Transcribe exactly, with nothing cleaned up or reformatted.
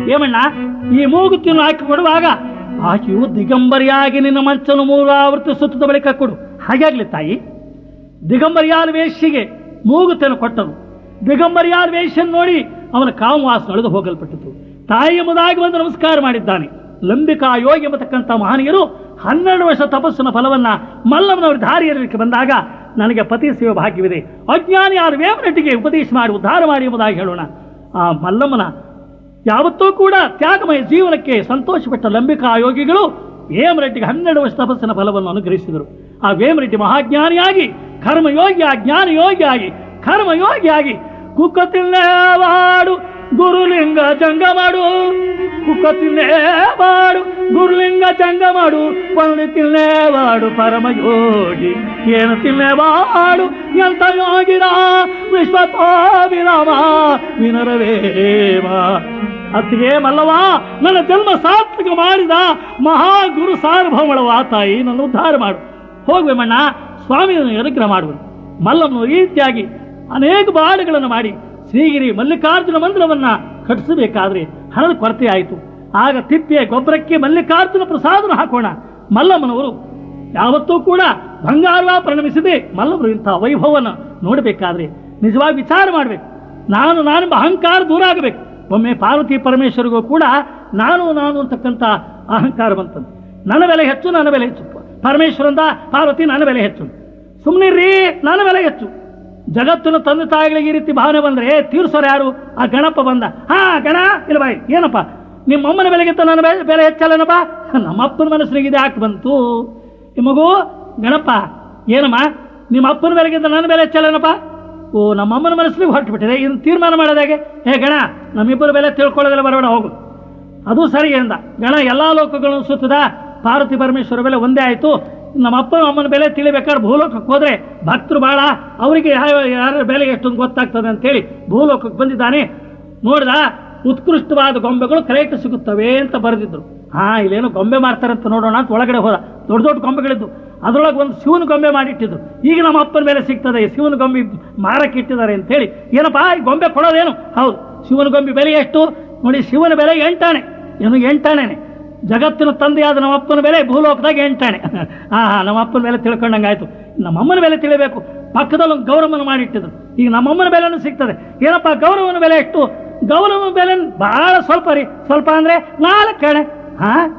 ಏಮಣ್ಣ, ಈ ಮೂಗುತಿಯನ್ನು ಹಾಕಿ ಕೊಡುವಾಗ ಆಕೆಯು ದಿಗಂಬರಿಯಾಗಿ ನಿನ್ನ ಮಂಚನು ಮೂರು ಆವೃತ್ತಿ ಸುತ್ತದ ಬಳಿಕ ಕೊಡು. ಹಾಗಾಗ್ಲಿ ತಾಯಿ. ದಿಗಂಬರಿಯಾದ ವೇಶ್ಯೆಗೆ ಮೂಗುತಿಯನ್ನು ಕೊಟ್ಟನು. ದಿಗಂಬರಿಯಾದ ವೇಶ್ಯನ್ನು ನೋಡಿ ಅವನ ಕಾಮವಾಸ ನಡೆದು ಹೋಗಲ್ಪಟ್ಟಿತು. ತಾಯಿ ಎಂಬುದಾಗಿ ಒಂದು ನಮಸ್ಕಾರ ಮಾಡಿದ್ದಾನೆ. ಲಂಬಿಕಾ ಯೋಗಿ ಎಂಬತಕ್ಕಂಥ ಮಹನೀಯರು ಹನ್ನೆರಡು ವರ್ಷ ತಪಸ್ಸಿನ ಫಲವನ್ನ ಮಲ್ಲಮ್ಮನವರ ದಾರಿಯಲ್ಲಿಕ್ಕೆ ಬಂದಾಗ ನನಗೆ ಪತಿ ಸೇವೆ ಭಾಗ್ಯವಿದೆ, ಅಜ್ಞಾನಿ ಯಾರು ವೇಮನಟ್ಟಿಗೆ ಉಪದೇಶ ಮಾಡಿ ಉದ್ಧಾರ ಮಾಡಿ ಎಂಬುದಾಗಿ ಹೇಳೋಣ. ಆ ಮಲ್ಲಮ್ಮನ ಯಾವತ್ತೂ ಕೂಡ ತ್ಯಾಗಮಯ ಜೀವನಕ್ಕೆ ಸಂತೋಷಪಟ್ಟ ಲಂಬಿಕಾ ಯೋಗಿಗಳು ವೇಮರೆಡ್ಡಿಗೆ ಹನ್ನೆರಡು ವರ್ಷ ತಪಸ್ಸಿನ ಫಲವನ್ನು ಅನುಗ್ರಹಿಸಿದರು. ಆ ವೇಮರೆಡ್ಡಿ ಮಹಾಜ್ಞಾನಿಯಾಗಿ ಕರ್ಮಯೋಗಿಯಾಗಿ ಜ್ಞಾನಯೋಗಿಯಾಗಿ ಕರ್ಮಯೋಗಿಯಾಗಿ ಕುಕ್ಕತಿಲ್ಲೇವಾಡು ಗುರುಲಿಂಗ ಜಂಗ ಮಾಡು, ಕುಕ್ಕ ತಿಲ್ಲೇವಾಡು ಗುರುಲಿಂಗ ಜಂಗ ಮಾಡು, ಪಂಡಿ ತಿಲ್ಲೇವಾಡು ಪರಮಯೋಗಿ ಏನು ತಿಲ್ಲೇವಾಡು ಎಂತ ಯೋಗಿರ ವಿಶ್ವತೋ ವಿರಾಮ ವಿನರವೇಮ. ಅತ್ತಿಗೆ ಮಲ್ಲವ, ನನ್ನ ಜನ್ಮ ಸಾರ್ಥಕ ಮಾಡಿದ ಮಹಾಗುರು ಸಾರ್ವಭೌಮಳವ ತಾಯಿ, ನನ್ನ ಉದ್ಧಾರ ಮಾಡು. ಹೋಗುವೆಮಣ್ಣ, ಸ್ವಾಮಿಯನ್ನು ಅನುಗ್ರಹ ಮಾಡುವುದು. ಮಲ್ಲಮ್ಮನು ರೀತಿಯಾಗಿ ಅನೇಕ ಬಾಡುಗಳನ್ನು ಮಾಡಿ ಶ್ರೀಗಿರಿ ಮಲ್ಲಿಕಾರ್ಜುನ ಮಂದಿರವನ್ನ ಕಟ್ಟಿಸಬೇಕಾದ್ರೆ ಹಣದ ಕೊರತೆ ಆಯಿತು. ಆಗ ತಿಪ್ಪೆಯ ಗೊಬ್ಬರಕ್ಕೆ ಮಲ್ಲಿಕಾರ್ಜುನ ಪ್ರಸಾದನ ಹಾಕೋಣ. ಮಲ್ಲಮ್ಮನವರು ಯಾವತ್ತೂ ಕೂಡ ಬಂಗಾರವ ಪರಿಣಮಿಸಿದೆ. ಮಲ್ಲಮ್ಮರು ಇಂಥ ವೈಭವವನ್ನು ನೋಡಬೇಕಾದ್ರೆ ನಿಜವಾಗಿ ವಿಚಾರ ಮಾಡಬೇಕು. ನಾನು ನಾನೆಂಬ ಅಹಂಕಾರ ದೂರ ಆಗಬೇಕು. ಒಮ್ಮೆ ಪಾರ್ವತಿ ಪರಮೇಶ್ವರಿಗೂ ಕೂಡ ನಾನು ನಾನು ಅಂತಕ್ಕಂಥ ಅಹಂಕಾರ ಬಂತಂದು. ನನ್ನ ಬೆಲೆ ಹೆಚ್ಚು, ನನ್ನ ಬೆಲೆ ಹೆಚ್ಚು. ಪರಮೇಶ್ವರಂದ ಪಾರ್ವತಿ ನನ್ನ ಬೆಲೆ ಹೆಚ್ಚು. ಸುಮ್ಮನಿರ್ರಿ, ನನ್ನ ಬೆಲೆ ಹೆಚ್ಚು. ಜಗತ್ತಿನ ತಂದೆ ತಾಯಿಗಳಿಗೆ ಈ ರೀತಿ ಭಾವನೆ ಬಂದರೆ ತೀರ್ಸೋರು ಯಾರು? ಆ ಗಣಪ ಬಂದ. ಹಾ ಗಣ ಇಲ್ಲ ಬಾಯಿ, ಏನಪ್ಪ ನಿಮ್ಮಮ್ಮನ ಬೆಲೆಗಿಂತ ನನ್ನ ಬೆಲೆ ಬೆಲೆ ಹೆಚ್ಚಲ್ಲನಪ್ಪ. ನಮ್ಮಪ್ಪನ ಮನಸ್ಸಿನಾಗಿದೆ ಯಾಕೆ ಬಂತು ಈ ಮಗು? ಗಣಪ ಏನಮ್ಮ, ನಿಮ್ಮ ಅಪ್ಪನ ಬೆಲೆಗಿಂತ ನನ್ನ ಬೆಲೆ ಹೆಚ್ಚಲ್ಲನಪ್ಪ. ಓ, ನಮ್ಮಮ್ಮನ ಮನಸ್ಸಿಗೆ ಹೊರಟು ಬಿಟ್ಟಿದೆ. ಇದನ್ನು ತೀರ್ಮಾನ ಮಾಡೋದಾಗೆ. ಹೇ ಗಣ, ನಮ್ಮಿಬ್ಬರ ಬೆಲೆ ತಿಳ್ಕೊಳ್ಳೋದೆಲ್ಲ ಬರೋಣ, ಹೋಗು. ಅದು ಸರಿ ಎಂದ ಗಣ. ಎಲ್ಲ ಲೋಕಗಳನ್ನು ಸುತ್ತದ ಪಾರ್ವತಿ ಪರಮೇಶ್ವರ ಬೆಲೆ ಒಂದೇ ಆಯಿತು. ನಮ್ಮ ಅಪ್ಪನ ಅಮ್ಮನ ಬೆಲೆ ತಿಳಿಬೇಕಾದ್ರೆ ಭೂಲೋಕಕ್ಕೆ ಹೋದ್ರೆ ಭಕ್ತರು ಭಾಳ, ಅವರಿಗೆ ಯಾರ ಬೆಲೆ ಎಷ್ಟೊಂದು ಗೊತ್ತಾಗ್ತದೆ ಅಂತೇಳಿ ಭೂಲೋಕಕ್ಕೆ ಬಂದಿದ್ದಾನೆ. ನೋಡಿದ ಉತ್ಕೃಷ್ಟವಾದ ಗೊಂಬೆಗಳು ಕರೆಕ್ಟ್ ಸಿಗುತ್ತವೆ ಅಂತ ಬರೆದಿದ್ರು. ಹಾ, ಇಲ್ಲೇನೋ ಗೊಂಬೆ ಮಾಡ್ತಾರಂತ ನೋಡೋಣ ಅಂತ ಒಳಗಡೆ ಹೋದ. ದೊಡ್ಡ ದೊಡ್ಡ ಗೊಂಬೆಗಳಿದ್ದು. ಅದರೊಳಗೆ ಒಂದು ಶಿವನ ಗೊಂಬೆ ಮಾಡಿಟ್ಟಿದ್ರು. ಈಗ ನಮ್ಮ ಅಪ್ಪನ ಬೆಲೆ ಸಿಗ್ತದೆ, ಶಿವನ ಗೊಂಬೆ ಮಾರಕ್ಕೆ ಇಟ್ಟಿದ್ದಾರೆ ಅಂತೇಳಿ. ಏನಪ್ಪಾ ಈ ಗೊಂಬೆ ಕೊಡೋದೇನು? ಹೌದು, ಶಿವನ ಗೊಂಬೆ ಬೆಲೆ ಎಷ್ಟು ನೋಡಿ? ಶಿವನ ಬೆಲೆ ಎಂಟಾಣೆ. ಏನು ಎಂಟಾಣೆನೆ? ಜಗತ್ತಿನ ತಂದೆಯಾದ ನಮ್ಮ ಅಪ್ಪನ ಬೆಲೆ ಭೂಲೋಕದಾಗ ಎಂಟಾಣೆ. ಹಾ ಹಾ ನಮ್ಮ ಅಪ್ಪನ ಬೆಲೆ ತಿಳ್ಕೊಂಡಂಗಾಯ್ತು. ನಮ್ಮಮ್ಮನ ಬೆಲೆ ತಿಳಿಬೇಕು. ಪಕ್ಕದಲ್ಲಿ ಒಂದು ಗೌರವವನ್ನು ಮಾಡಿಟ್ಟಿದ್ರು. ಈಗ ನಮ್ಮಮ್ಮನ ಬೆಲೆನೂ ಸಿಗ್ತದೆ. ಏನಪ್ಪ ಗೌರವನ ಬೆಲೆ ಎಷ್ಟು? ಗೌರವನ ಬೆಲೆ ಬಹಳ ಸ್ವಲ್ಪ ರೀ. ಸ್ವಲ್ಪ ಅಂದ್ರೆ ನಾಲ್ಕು ಕಣೆ. ಹಾ